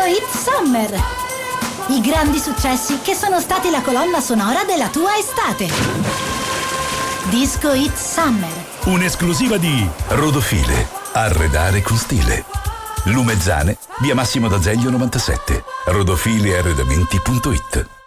Hit Summer. I grandi successi che sono stati la colonna sonora della tua estate. Disco Hit Summer. Un'esclusiva di Rodofile. Arredare con stile. Lumezzane, via Massimo d'Azeglio 97. Rodofiliarredamenti.it.